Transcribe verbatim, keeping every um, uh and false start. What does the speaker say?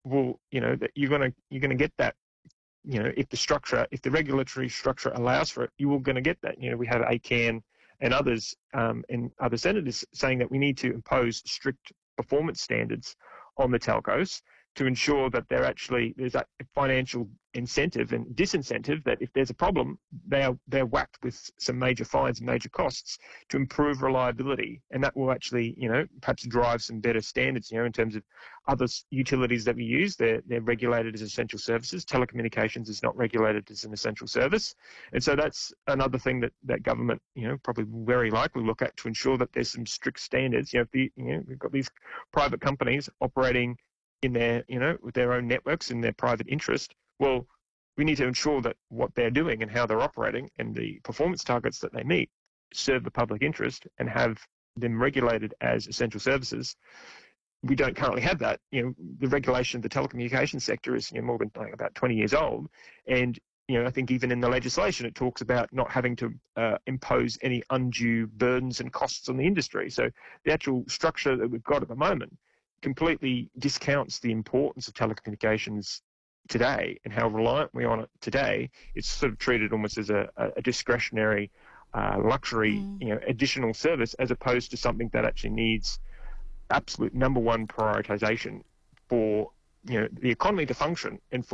well, you know, that you're going to you're going to get that. You know, if the structure, if the regulatory structure allows for it, you are going to get that. You know, we have A C A N and others um, and other senators saying that we need to impose strict performance standards on the telcos to ensure that they're actually there's that financial incentive and disincentive that if there's a problem, they are they're whacked with some major fines and major costs to improve reliability, and that will actually, you know, perhaps drive some better standards. You know, in terms of other utilities that we use, they're they're regulated as essential services. Telecommunications is not regulated as an essential service, and so that's another thing that that government, you know, probably very likely look at to ensure that there's some strict standards. You know, if the, you know, we've got these private companies operating in their, you know, with their own networks in their private interest. Well, we need to ensure that what they're doing and how they're operating and the performance targets that they meet serve the public interest and have them regulated as essential services. We don't currently have that. You know, the regulation of the telecommunications sector is, you know, more than like about twenty years old, and you know, I think even in the legislation it talks about not having to uh, impose any undue burdens and costs on the industry. So the actual structure that we've got at the moment completely discounts the importance of telecommunications today and how reliant we are on it today. It's sort of treated almost as a, a discretionary uh, luxury, mm. you know, additional service, as opposed to something that actually needs absolute number one prioritization for, you know, the economy to function and for